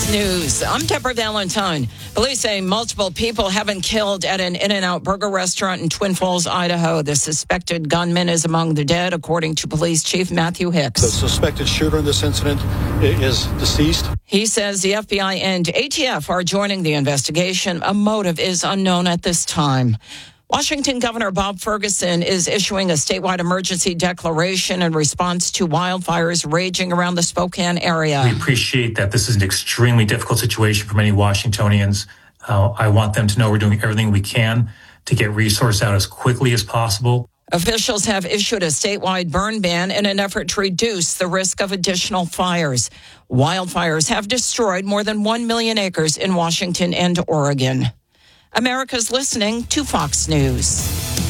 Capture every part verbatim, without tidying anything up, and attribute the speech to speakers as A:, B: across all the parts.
A: News. I'm Deborah Valentine. Police say multiple people have been killed at an In-N-Out burger restaurant in Twin Falls, Idaho. The suspected gunman is among the dead, according to Police Chief Matthew Hicks.
B: The suspected shooter in this incident is deceased.
A: He says the F B I and A T F are joining the investigation. A motive is unknown at this time. Washington Governor Bob Ferguson is issuing a statewide emergency declaration in response to wildfires raging around the Spokane area.
C: We appreciate that this is an extremely difficult situation for many Washingtonians. Uh, I want them to know we're doing everything we can to get resources out as quickly as possible.
A: Officials have issued a statewide burn ban in an effort to reduce the risk of additional fires. Wildfires have destroyed more than one million acres in Washington and Oregon. America's listening to Fox News.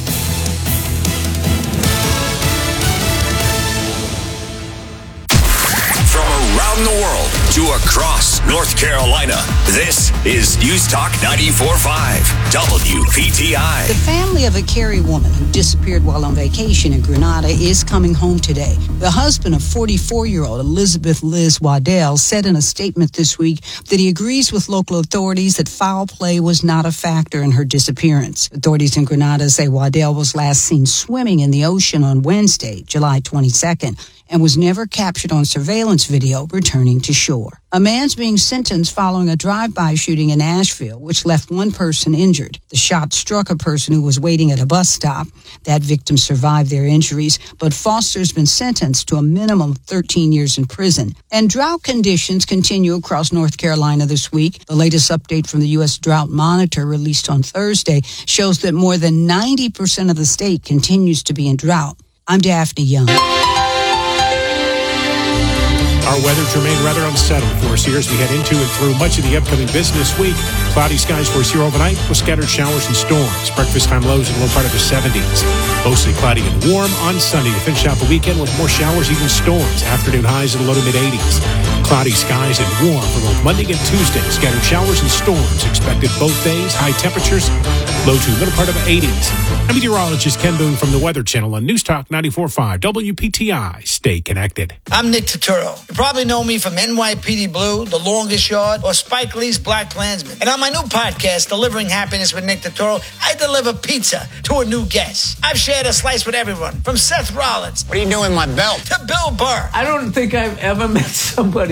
D: From around the world to across North Carolina, this is News Talk ninety-four point five W P T I.
E: The family of a Cary woman who disappeared while on vacation in Grenada is coming home today. The husband of forty-four-year-old Elizabeth Liz Waddell said in a statement this week that he agrees with local authorities that foul play was not a factor in her disappearance. Authorities in Grenada say Waddell was last seen swimming in the ocean on Wednesday, July twenty-second, and was never captured on surveillance video returning to shore. A man's being sentenced following a drive-by shooting in Asheville, which left one person injured. The shot struck a person who was waiting at a bus stop. That victim survived their injuries, but Foster's been sentenced to a minimum of thirteen years in prison. And drought conditions continue across North Carolina this week. The latest update from the U S Drought Monitor released on Thursday shows that more than ninety percent of the state continues to be in drought. I'm Daphne Young.
F: Our weather to remain rather unsettled for us here as we head into and through much of the upcoming business week. Cloudy skies for us here overnight with scattered showers and storms. Breakfast time lows in the low part of the seventies. Mostly cloudy and warm on Sunday to finish out the weekend with more showers, even storms. Afternoon highs in the low to mid-eighties. Cloudy skies and warm for both Monday and Tuesday. Scattered showers and storms expected both days. High temperatures, low to middle part of eighties. I'm meteorologist Ken Boone from the Weather Channel on News Talk ninety-four point five W P T I. Stay connected.
G: I'm Nick Turturro. You probably know me from N Y P D Blue, The Longest Yard, or Spike Lee's Black Klansman. And on my new podcast, Delivering Happiness with Nick Turturro, I deliver pizza to a new guest. I've shared a slice with everyone, from Seth Rollins.
H: What are you doing with my belt?
G: To Bill Burr.
I: I don't think I've ever met somebody